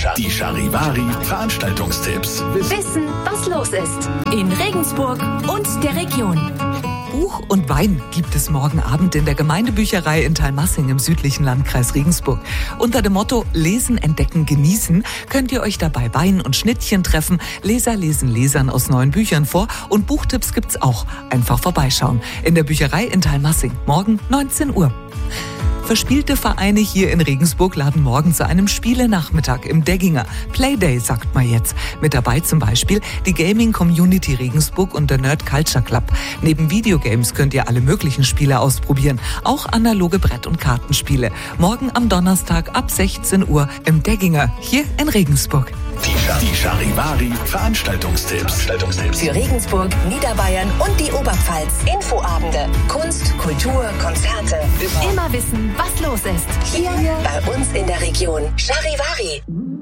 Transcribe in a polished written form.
Die Charivari Veranstaltungstipps. Wissen, was los ist. In Regensburg und der Region. Buch und Wein gibt es morgen Abend in der Gemeindebücherei in Thalmassing im südlichen Landkreis Regensburg. Unter dem Motto Lesen, Entdecken, Genießen könnt ihr euch dabei Wein und Schnittchen treffen. Leser lesen Lesern aus neuen Büchern vor und Buchtipps gibt's auch. Einfach vorbeischauen. In der Bücherei in Thalmassing. Morgen 19 Uhr. Verspielte Vereine hier in Regensburg laden morgen zu einem Spielenachmittag im Degginger. Playday, sagt man jetzt. Mit dabei zum Beispiel die Gaming Community Regensburg und der Nerd Culture Club. Neben Videogames könnt ihr alle möglichen Spiele ausprobieren. Auch analoge Brett- und Kartenspiele. Morgen am Donnerstag ab 16 Uhr im Degginger, hier in Regensburg. Die Charivari Veranstaltungstipps. Für Regensburg, Niederbayern und die Oberpfalz. Infoabende, Kunst, Kultur, Konzerte. Immer wissen, was los ist. Hier bei uns in der Region. Charivari.